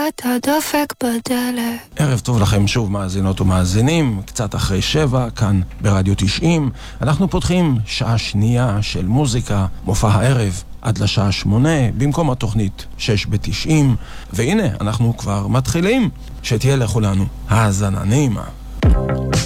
אתה דופק בדלת. ערב טוב לכם שוב מאזינות ומאזינים, קצת אחרי 7 כאן ברדיו 90. אנחנו פותחים שעה שנייה של מוזיקה, מופע הערב עד לשעה 8 במקום התוכנית 6 ב-90, והנה אנחנו כבר מתחילים. שתהיה לכולנו האזנה נעימה.